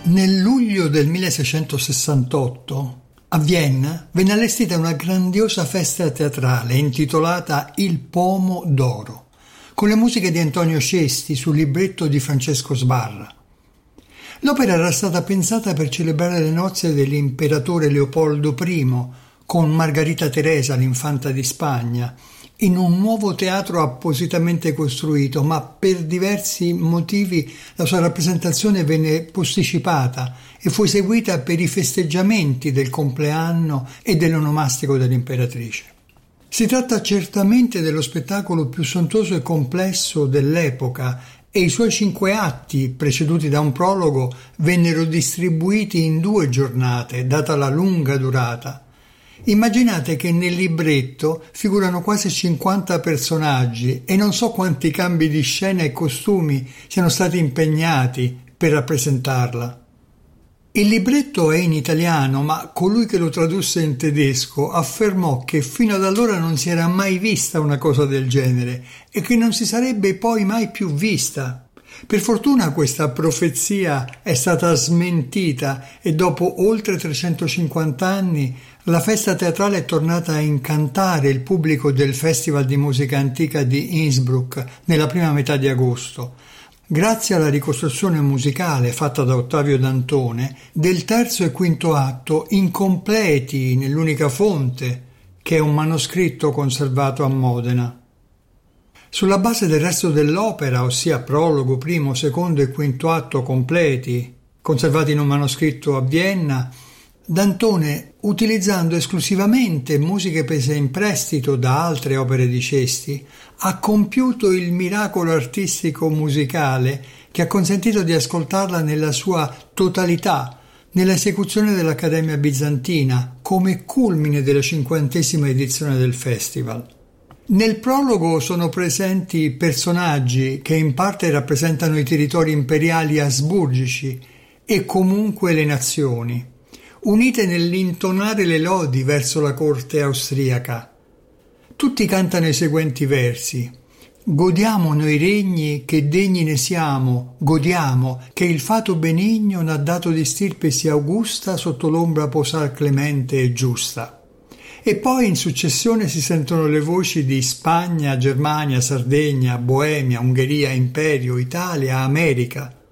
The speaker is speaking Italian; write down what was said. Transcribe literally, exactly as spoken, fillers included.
Nel luglio del milleseicentosessantotto a Vienna venne allestita una grandiosa festa teatrale intitolata Il Pomo d'Oro, con le musiche di Antonio Cesti sul libretto di Francesco Sbarra. L'opera era stata pensata per celebrare le nozze dell'imperatore Leopoldo primo con Margherita Teresa, l'infanta di Spagna, in un nuovo teatro appositamente costruito, ma per diversi motivi la sua rappresentazione venne posticipata e fu eseguita per i festeggiamenti del compleanno e dell'onomastico dell'imperatrice. Si tratta certamente dello spettacolo più sontuoso e complesso dell'epoca e i suoi cinque atti, preceduti da un prologo, vennero distribuiti in due giornate, data la lunga durata. Immaginate che nel libretto figurano quasi cinquanta personaggi e non so quanti cambi di scena e costumi siano stati impegnati per rappresentarla. Il libretto è in italiano, ma colui che lo tradusse in tedesco affermò che fino ad allora non si era mai vista una cosa del genere e che non si sarebbe poi mai più vista. Per fortuna questa profezia è stata smentita e dopo oltre trecentocinquanta anni la festa teatrale è tornata a incantare il pubblico del Festival di Musica Antica di Innsbruck nella prima metà di agosto, grazie alla ricostruzione musicale fatta da Ottavio Dantone del terzo e quinto atto incompleti nell'unica fonte, che è un manoscritto conservato a Modena. Sulla base del resto dell'opera, ossia prologo, primo, secondo e quinto atto completi, conservati in un manoscritto a Vienna, Dantone, utilizzando esclusivamente musiche prese in prestito da altre opere di Cesti, ha compiuto il miracolo artistico musicale che ha consentito di ascoltarla nella sua totalità, nell'esecuzione dell'Accademia Bizantina, come culmine della cinquantesima edizione del festival. Nel prologo sono presenti personaggi che in parte rappresentano i territori imperiali asburgici e comunque le nazioni, unite nell'intonare le lodi verso la corte austriaca. Tutti cantano i seguenti versi: «Godiamo noi regni che degni ne siamo, godiamo che il fato benigno n'ha dato di stirpe sia augusta sotto l'ombra posar clemente e giusta». E poi in successione si sentono le voci di Spagna, Germania, Sardegna, Boemia, Ungheria, Imperio, Italia, America.